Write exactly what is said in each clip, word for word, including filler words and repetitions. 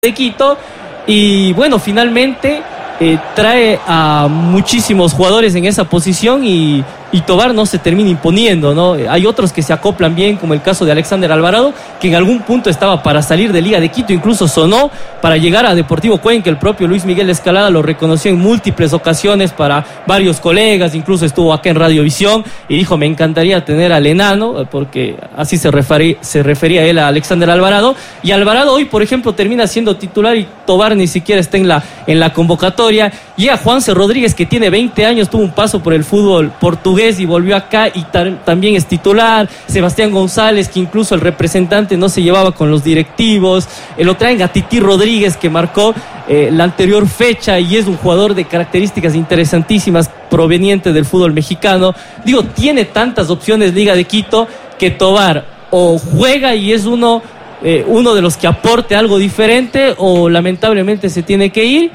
de Quito. Y bueno, finalmente eh, trae a muchísimos jugadores en esa posición y, y Tovar no se termina imponiendo, ¿no? Hay otros que se acoplan bien, como el caso de Alexander Alvarado, que en algún punto estaba para salir de Liga de Quito, incluso sonó para llegar a Deportivo Cuenca. El propio Luis Miguel Escalada lo reconoció en múltiples ocasiones para varios colegas, incluso estuvo acá en Radiovisión y dijo: me encantaría tener al enano, porque así se refería, se refería él a Alexander Alvarado. Y Alvarado hoy, por ejemplo, termina siendo titular y Tovar ni siquiera está en la, en la convocatoria. Llega Juanse Rodríguez, que tiene veinte años, tuvo un paso por el fútbol portugués y volvió acá y tar, también es titular. Sebastián González, que incluso el representante no se llevaba con los directivos. Eh, lo traen a Titi Rodríguez, que marcó eh, la anterior fecha y es un jugador de características interesantísimas proveniente del fútbol mexicano. Digo, tiene tantas opciones Liga de Quito que Tovar o juega y es uno, eh, uno de los que aporte algo diferente, o lamentablemente se tiene que ir.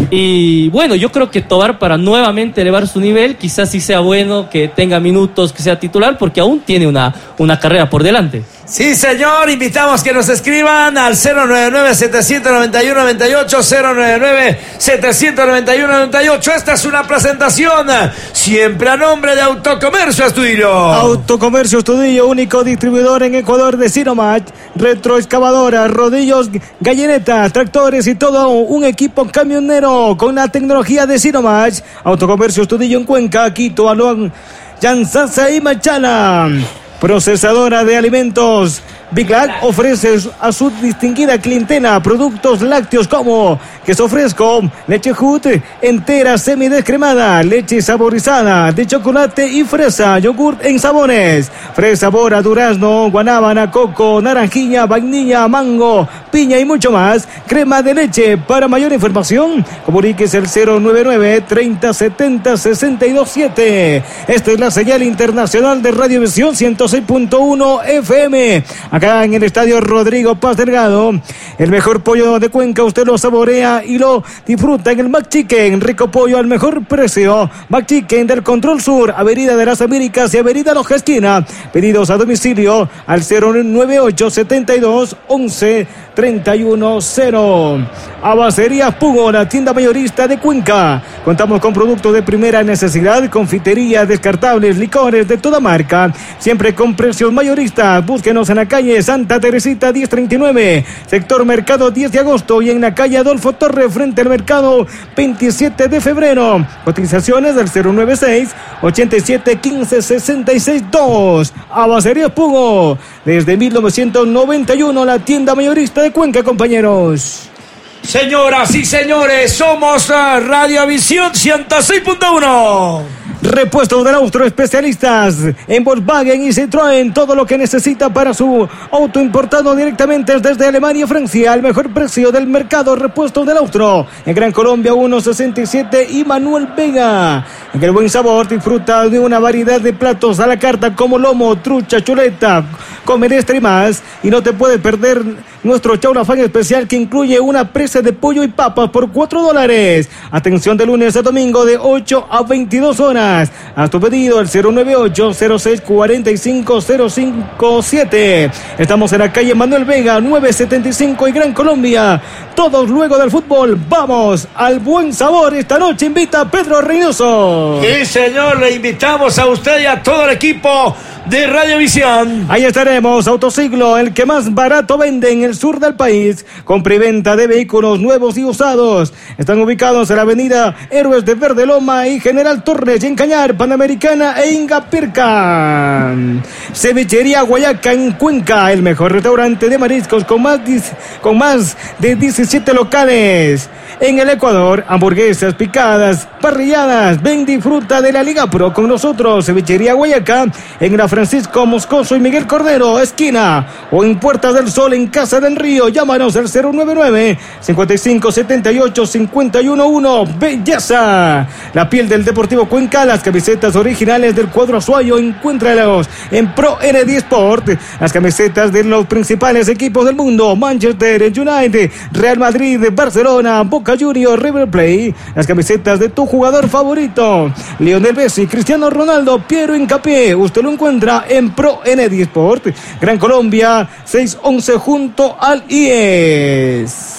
Y bueno, yo creo que Tovar, para nuevamente elevar su nivel, quizás sí sea bueno que tenga minutos, que sea titular, porque aún tiene una, una carrera por delante. Sí, señor, invitamos que nos escriban al cero nueve nueve, siete nueve uno, nueve ocho, cero nueve nueve, siete nueve uno, nueve ocho. Esta es una presentación siempre a nombre de Autocomercio Astudillo. Autocomercio Astudillo, único distribuidor en Ecuador de Sinomach, retroexcavadoras, rodillos, gallinetas, tractores y todo un equipo camionero con la tecnología de Sinomach. Autocomercio Astudillo en Cuenca, Quito, Aloan, Yanzasa y Machala. Procesadora de alimentos Big Lac ofrece a su distinguida clientela productos lácteos como queso fresco, leche Hut entera semidescremada, leche saborizada de chocolate y fresa, yogurt en sabores, fresa, bora, durazno, guanábana, coco, naranjilla, vainilla, mango, piña y mucho más. Crema de leche. Para mayor información, comuníquese al cero nueve nueve, treinta, setenta, sesenta y dos siete. Esta es la señal internacional de Radiovisión ciento seis punto uno F M. Acá en el estadio Rodrigo Paz Delgado, el mejor pollo de Cuenca usted lo saborea y lo disfruta en el McChicken. Rico pollo al mejor precio. McChicken del Control Sur, Avenida de las Américas y Avenida Loja Esquina. Pedidos a domicilio al cero nueve ocho, setenta y dos, once, treinta y uno cero. Abacerías Pugo, la tienda mayorista de Cuenca. Contamos con productos de primera necesidad, confitería, descartables, licores de toda marca, siempre con precios mayoristas. Búsquenos en la calle Santa Teresita diez treinta y nueve, sector Mercado diez de agosto, y en la calle Adolfo Torre frente al mercado veintisiete de febrero. Cotizaciones del cero nueve seis, ochenta y siete, quince, sesenta y seis dos. Abacerías Pugo, desde mil novecientos noventa y uno, la tienda mayorista de Cuenca, compañeros. Señoras y señores, somos Radiovisión ciento seis punto uno. Repuestos del Austro, especialistas en Volkswagen y Citroën, todo lo que necesita para su auto importado directamente desde Alemania y Francia, al mejor precio del mercado. Repuestos del Austro, en Gran Colombia ciento sesenta y siete y Manuel Vega. En el buen sabor disfruta de una variedad de platos a la carta como lomo, trucha, chuleta, comerestre y más. Y no te puedes perder nuestro chaulafán especial, que incluye una presa de pollo y papas por cuatro dólares. Atención de lunes a domingo de ocho a veintidós horas. Haz tu pedido al cero nueve ocho, cero seis, cuatro cinco, cero cinco siete. Estamos en la calle Manuel Vega novecientos setenta y cinco y Gran Colombia. Todos luego del fútbol vamos al buen sabor. Esta noche invita a Pedro Reynoso. Sí, señor, le invitamos a usted y a todo el equipo de Radiovisión. Ahí estaremos. Autosiglo, el que más barato vende en el sur del país. Compra y venta de vehículos nuevos y usados. Están ubicados en la avenida Héroes de Verde Loma y General Torres, y en Cañar, Panamericana e Ingapirca. Cevichería Guayaca en Cuenca, el mejor restaurante de mariscos con más, con más de diecisiete locales en el Ecuador. Hamburguesas, picadas, parrilladas. Ven, disfruta de la Liga Pro con nosotros. Cevichería Guayaca en la Francisco Moscoso y Miguel Cordero, esquina, o en Puerta del Sol en Casa del Río. Llámanos al cero nueve nueve, cincuenta y cinco, setenta y ocho, cincuenta y uno uno. Belleza, la piel del Deportivo Cuenca, las camisetas originales del cuadro azuayo, encuéntralos en Pro N diez Sport. Las camisetas de los principales equipos del mundo: Manchester United, Real Madrid, Barcelona, Boca Juniors, River Plate. Las camisetas de tu jugador favorito: Lionel Messi, Cristiano Ronaldo, Piero Hincapié. Usted lo encuentra en Pro N diez Sport, Gran Colombia seiscientos once, junto al I E S.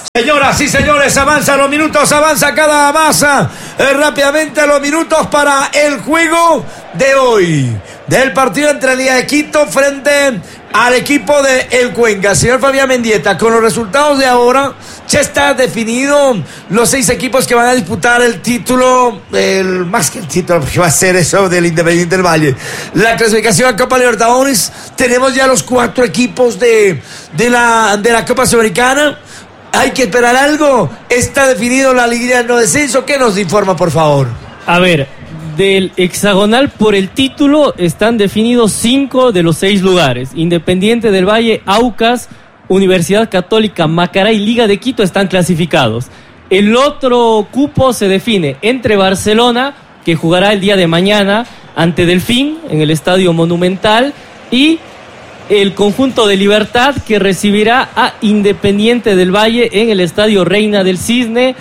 Señoras y señores, avanza los minutos, avanza cada masa eh, rápidamente los minutos para el juego de hoy, del partido entre Liga de Quito frente al equipo de El Cuenca. Señor Fabián Mendieta, con los resultados de ahora, ya está definido los seis equipos que van a disputar el título, el, más que el título, porque va a ser eso del Independiente del Valle, la clasificación a Copa Libertadores. Tenemos ya los cuatro equipos de, de, la, de la Copa Sudamericana. ¿Hay que esperar algo? ¿Está definido la liguilla de no descenso? ¿Qué nos informa, por favor? A ver, del hexagonal por el título están definidos cinco de los seis lugares. Independiente del Valle, Aucas, Universidad Católica, Macará y Liga de Quito están clasificados. El otro cupo se define entre Barcelona, que jugará el día de mañana ante Delfín en el Estadio Monumental, y el conjunto de Libertad, que recibirá a Independiente del Valle en el Estadio Reina del Cisne.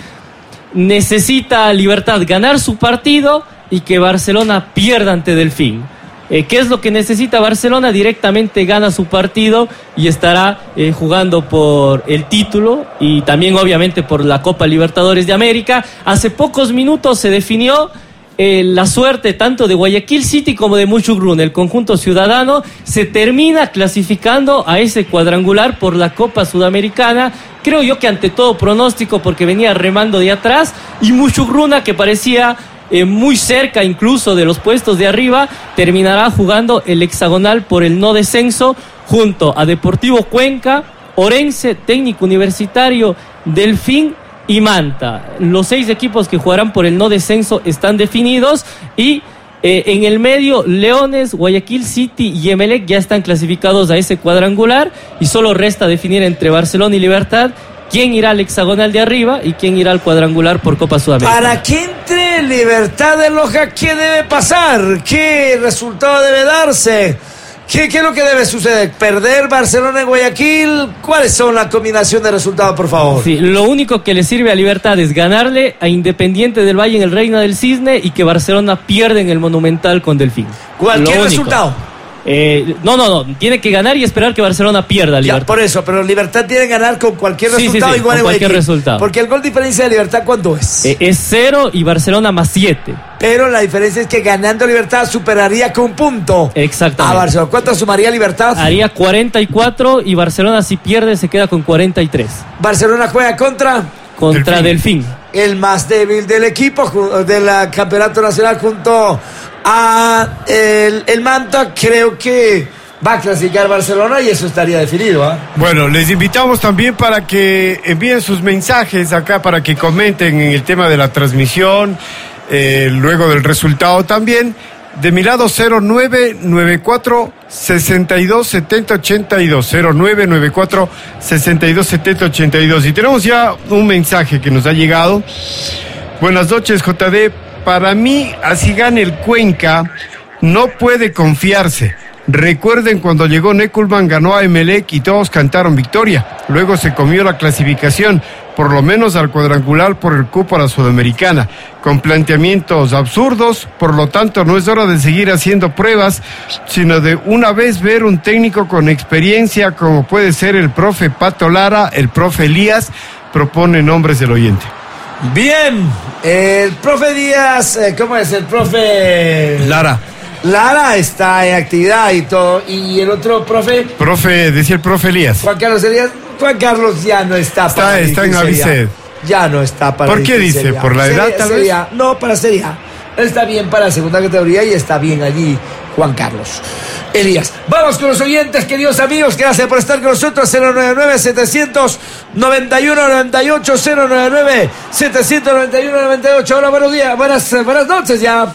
Necesita Libertad ganar su partido y que Barcelona pierda ante Delfín. Eh, ¿Qué es lo que necesita Barcelona? Directamente gana su partido y estará eh, jugando por el título y también obviamente por la Copa Libertadores de América. Hace pocos minutos se definió Eh, la suerte tanto de Guayaquil City como de Muchugruna. El conjunto ciudadano se termina clasificando a ese cuadrangular por la Copa Sudamericana, creo yo que ante todo pronóstico, porque venía remando de atrás, y Muchugruna, que parecía eh, muy cerca incluso de los puestos de arriba, terminará jugando el hexagonal por el no descenso junto a Deportivo Cuenca, Orense, Técnico Universitario, Delfín y Manta. Los seis equipos que jugarán por el no descenso están definidos y eh, en el medio Leones, Guayaquil City y Emelec ya están clasificados a ese cuadrangular y solo resta definir entre Barcelona y Libertad quién irá al hexagonal de arriba y quién irá al cuadrangular por Copa Sudamericana. Para que entre Libertad de Loja, ¿qué debe pasar? ¿Qué resultado debe darse? ¿Qué, ¿Qué es lo que debe suceder? ¿Perder Barcelona en Guayaquil? ¿Cuáles son la combinación de resultados, por favor? Sí, lo único que le sirve a Libertad es ganarle a Independiente del Valle en el Reina del Cisne y que Barcelona pierda en el Monumental con Delfín. ¿Cualquier resultado? Eh, no, no, no. Tiene que ganar y esperar que Barcelona pierda, Libertad. Ya, por eso, pero Libertad tiene que ganar con cualquier sí, resultado, sí, sí, igual con cualquier resultado. Porque el gol diferencia de Libertad, ¿cuánto es? Eh, es cero y Barcelona más siete. Pero la diferencia es que ganando Libertad superaría con un punto. Exactamente. A Barcelona. ¿Cuánto sumaría Libertad? Haría cuarenta y cuatro y Barcelona, si pierde, se queda con cuarenta y tres. Barcelona juega contra... Contra Delfín. Delfín. El más débil del equipo del campeonato nacional junto a el, el Manta. Creo que va a clasificar Barcelona y eso estaría definido, ¿eh? Bueno, les invitamos también para que envíen sus mensajes acá, para que comenten en el tema de la transmisión, eh, luego del resultado también. De mi lado, cero nueve nueve cuatro, seis dos siete cero ochenta y dos, cero nueve nueve cuatro, seis dos siete cero ochenta y dos. Y tenemos ya un mensaje que nos ha llegado. Buenas noches, J D. Para mí, así gane el Cuenca, no puede confiarse. Recuerden cuando llegó Neckelman, ganó a Emelec y todos cantaron victoria. Luego se comió la clasificación, por lo menos al cuadrangular por el cupo a la Sudamericana, con planteamientos absurdos. Por lo tanto, no es hora de seguir haciendo pruebas, sino de una vez ver un técnico con experiencia como puede ser el profe Pato Lara, el profe Elías. Propone nombres del oyente. Bien, el profe Díaz, ¿cómo es? El profe... Lara. Lara está en actividad y todo. ¿Y el otro profe? Profe, decía el profe Elías. Juan Carlos Elías. Juan Carlos ya no está para Está, está en Aviced. Ya no está para ¿Por qué dice? ¿Por la edad tal vez? No, para Serie A. Está bien para la segunda categoría y está bien allí Juan Carlos Elías. Vamos con los oyentes, queridos amigos. Gracias por estar con nosotros. cero nueve nueve, siete nueve uno, nueve ocho. cero nueve nueve, siete nueve uno, nueve ocho. Hola, buenos días. Buenas, buenas noches ya.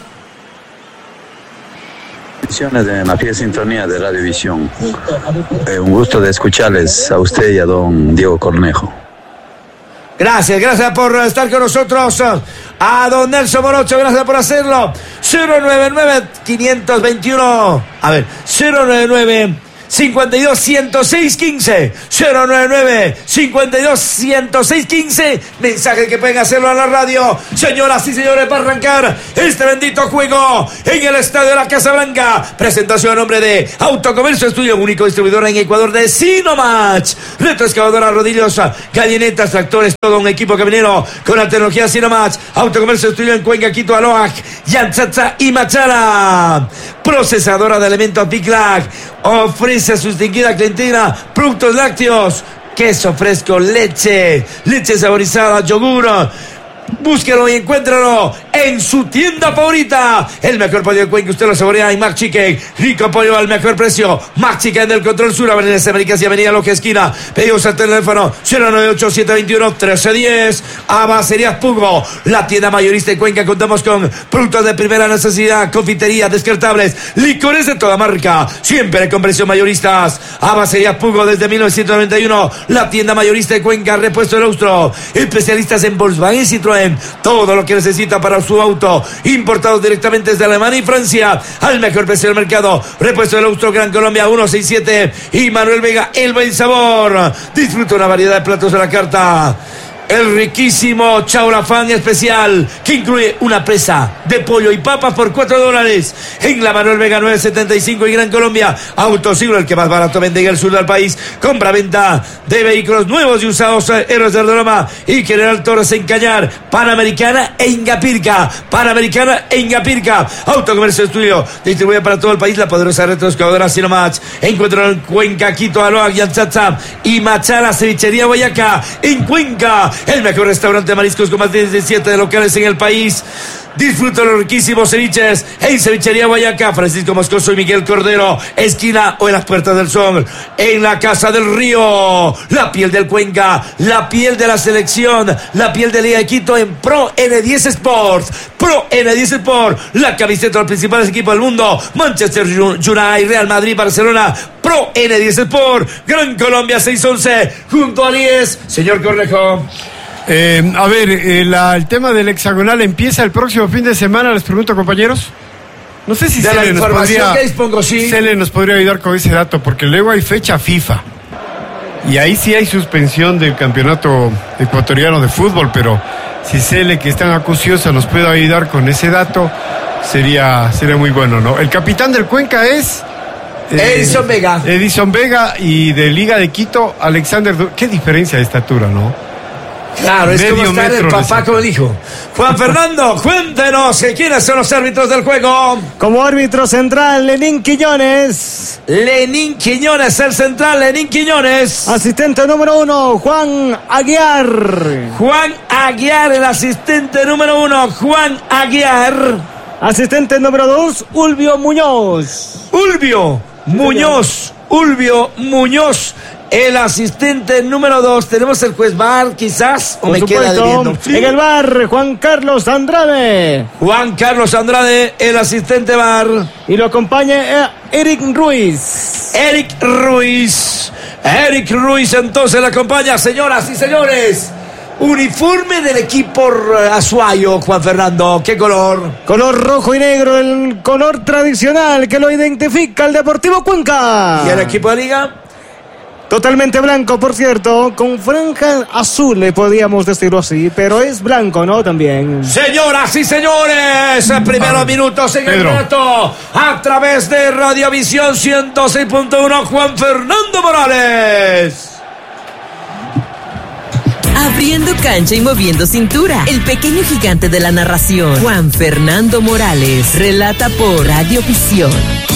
De la fiel sintonía de Radiovisión. Eh, un gusto de escucharles a usted y a don Diego Cornejo. Gracias, gracias por estar con nosotros. A don Nelson Morocho, gracias por hacerlo. cero nueve nueve, cinco dos uno. A ver, cero nueve nueve, cincuenta y dos, ciento seis, quince. cero nueve nueve, cincuenta y dos, ciento seis, quince. Mensaje que pueden hacerlo a la radio. Señoras y señores, para arrancar este bendito juego en el estadio de la Casa Blanca. Presentación a nombre de Autocomercio Estudio, único distribuidor en Ecuador de Sinomach. Retroexcavadora, rodillos, gallinetas, tractores, todo un equipo caminero con la tecnología Sinomach. Autocomercio Estudio en Cuenca, Quito, Aloac, Yantzatza y Machala. Procesadora de elementos Big Lag. Ofrece a su distinguida clientela productos lácteos, queso fresco, leche, leche saborizada, yogur. Búsquelo y encuéntralo en su tienda favorita. El mejor pollo de Cuenca, usted lo saborea en Mac Chicken. Rico pollo al mejor precio. Mac Chicken del Control Sur, Avenida Las Américas y Avenida Loja Esquina. Pedidos al teléfono cero nueve ocho, siete dos uno, uno tres uno cero. Abacerías Pugo, la tienda mayorista de Cuenca. Contamos con productos de primera necesidad, confitería, descartables, licores de toda marca, siempre con precios mayoristas. Abacerías Pugo desde mil novecientos noventa y uno, la tienda mayorista de Cuenca. Repuesto del Austro, especialistas en Volkswagen y Citroën. Todo lo que necesita para su auto, importados directamente desde Alemania y Francia, al mejor precio del mercado. Repuesto del Austro, Gran Colombia ciento sesenta y siete y Manuel Vega, el buen sabor. Disfruta una variedad de platos a la carta. El riquísimo Chaulafán especial, que incluye una presa de pollo y papas por cuatro dólares. En la Manuel Vega novecientos setenta y cinco y Gran Colombia. Autosiglo, el que más barato vende en el sur del país. Compra-venta de vehículos nuevos y usados. Héroes de Loma y General Torres en Cañar. Panamericana e Ingapirca. Panamericana e Ingapirca. Autocomercio Estudio, distribuye para todo el país la poderosa retroexcavadora Sinomach. Encuentran en Cuenca, Quito, Aloac, Yantzatza y Machala. Cevichería Boyacá en Cuenca. El mejor restaurante de mariscos con más de diecisiete de locales en el país. Disfruta los riquísimos ceviches en Cevichería Guayaca. Francisco Moscoso y Miguel Cordero, esquina o en las Puertas del Sol. En la Casa del Río, la piel del Cuenca, la piel de la selección, la piel de Liga de Quito en Pro N diez Sports. Pro N diez Sports, la camiseta de los principales equipos del mundo: Manchester United, Real Madrid, Barcelona. Pro N diez Sports, Gran Colombia seiscientos once, junto a diez. Señor Cornejo. Eh, a ver, eh, la, el tema del hexagonal empieza el próximo fin de semana, les pregunto, compañeros. No sé si de Cele la nos, podría, que dispongo, sí. Cele nos podría ayudar con ese dato, porque luego hay fecha FIFA. Y ahí sí hay suspensión del campeonato ecuatoriano de fútbol, pero si Cele, que es tan acuciosa, nos puede ayudar con ese dato, sería, sería muy bueno, ¿no? El capitán del Cuenca es... Eh, Edison Vega. Edison Vega, y de Liga de Quito, Alexander... Du- Qué diferencia de estatura, ¿no? Claro, es Medio como estar el metro papá, de- como dijo. Juan Fernando, cuéntenos eh, quiénes son los árbitros del juego. Como árbitro central, Lenín Quiñones. Lenín Quiñones, el central, Lenín Quiñones. Asistente número uno, Juan Aguiar. Juan Aguiar, el asistente número uno, Juan Aguiar. Asistente número dos, Ulvio Muñoz. Ulvio Muñoz, Ulvio Muñoz. El asistente número dos. Tenemos el juez V A R, quizás, o Por me queda supuesto, debiendo. en el bar, Juan Carlos Andrade. Juan Carlos Andrade, el asistente V A R. Y lo acompaña eh, Eric Ruiz. Eric Ruiz. Eric Ruiz entonces le acompaña, señoras y señores. Uniforme del equipo Azuayo, Juan Fernando. ¿Qué color? Color rojo y negro, el color tradicional que lo identifica el Deportivo Cuenca. ¿Y el equipo de Liga? Totalmente blanco, por cierto, con franjas azules, podríamos decirlo así, pero es blanco, ¿no? También. Señoras y señores, en primeros minutos en el Pedro. reto, a través de Radiovisión ciento seis punto uno, Juan Fernando Morales. Abriendo cancha y moviendo cintura. El pequeño gigante de la narración, Juan Fernando Morales, relata por Radiovisión.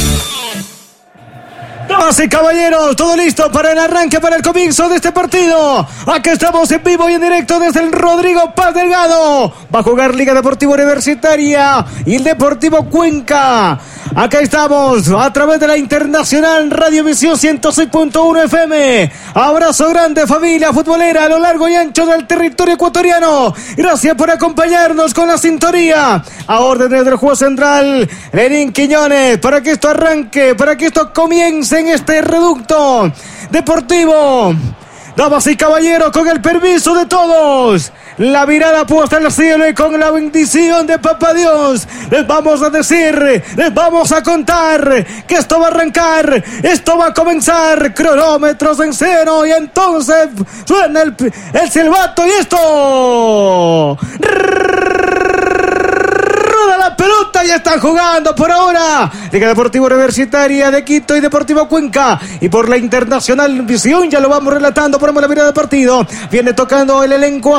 Damas y caballeros, todo listo para el arranque, para el comienzo de este partido. Aquí estamos en vivo y en directo desde el Rodrigo Paz Delgado. Va a jugar Liga Deportiva Universitaria y el Deportivo Cuenca. Acá estamos a través de la Internacional Radiovisión ciento seis punto uno F M. Abrazo grande, familia futbolera a lo largo y ancho del territorio ecuatoriano. Gracias por acompañarnos con la sintonía. A órdenes del juez central, Lenín Quiñones, para que esto arranque, para que esto comience en este reducto deportivo Damas y caballeros, con el permiso de todos, la mirada puesta al cielo y con la bendición de Papá Dios, les vamos a decir, les vamos a contar que esto va a arrancar, esto va a comenzar, cronómetros en cero, y entonces suena el, el silbato y esto... La pelota ya está jugando por ahora Liga Deportiva Universitaria de Quito y Deportivo Cuenca, y por la Internacional Visión ya lo vamos relatando. Ponemos la mirada del partido, viene tocando el elenco